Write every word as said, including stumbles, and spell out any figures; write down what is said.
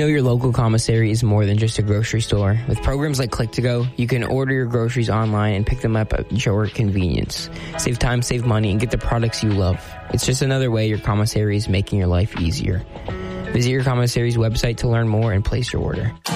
know your local commissary is more than just a grocery store? With programs like Click to Go, you can order your groceries online and pick them up at your convenience. Save time, save money, and get the products you love. It's just another way your commissary is making your life easier. Visit your commissary's website to learn more and place your order.